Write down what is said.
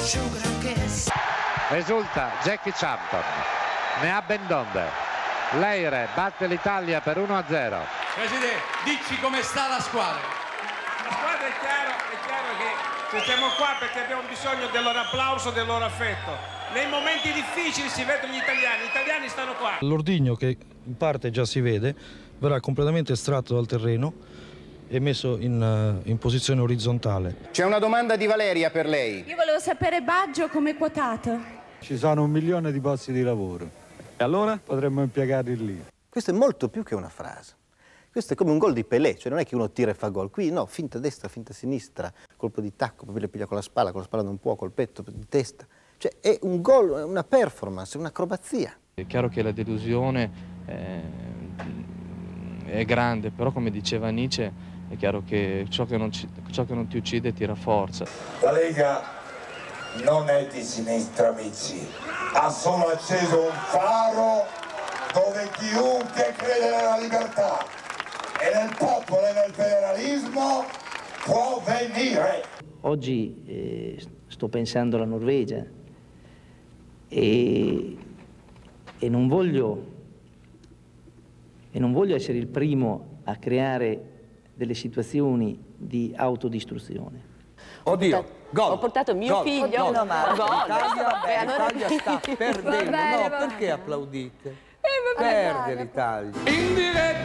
Esulta Jackie Champton, ne ha ben donde. Leire batte l'Italia per 1-0. Presidente, dici come sta la squadra. La squadra è chiaro che siamo qua perché abbiamo bisogno del loro applauso, del loro affetto. Nei momenti difficili si vedono gli italiani stanno qua. L'ordigno, che in parte già si vede, verrà completamente estratto dal terreno e messo in posizione orizzontale. C'è una domanda di Valeria per lei. Io volevo sapere Baggio come quotato. Ci sono 1 milione di posti di lavoro e allora potremmo impiegarli lì. Questo è molto più che una frase. Questo è come un gol di Pelé, cioè non è che uno tira e fa gol. Qui no, finta destra, finta sinistra, colpo di tacco, poi le piglia con la spalla non può, col petto, di testa. Cioè è un gol, è una performance, è un'acrobazia. È chiaro che la delusione è grande, però come diceva Nietzsche è chiaro che ciò che non ti uccide ti rafforza. La Lega non è di sinistra, amici, ha solo acceso un faro dove chiunque crede nella libertà e nel popolo e nel federalismo può venire. Oggi sto pensando alla Norvegia e non voglio essere il primo a creare delle situazioni di autodistruzione. Oddio, gol. Ho portato mio figlio. Gol. L'Italia sta perdendo. No, perché applaudite? Perde l'Italia. In diretta